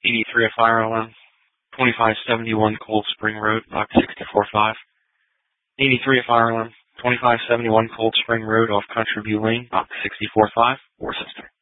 83 a fire alarm. 2571 Cold Spring Road, box 645. 83 a fire alarm. 2571 Cold Spring Road off Country View Lane, box 645, Worcester.